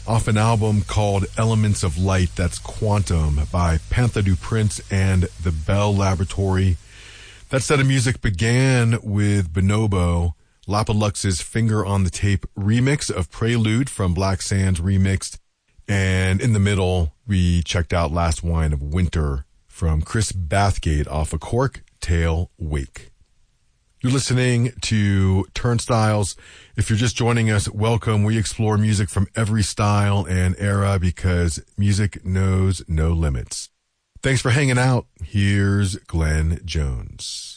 off an album called Elements of Light. That's Quantum by Panther du Prince and the Bell Laboratory. That set of music began with Bonobo, Lapalux's Finger on the Tape remix of Prelude from Black Sands Remixed. And in the middle, we checked out Last Wine of Winter from Chris Bathgate off a Cork Tail Wake. You're listening to Turnstiles. If you're just joining us, welcome. We explore music from every style and era because music knows no limits. Thanks for hanging out. Here's Glenn Jones.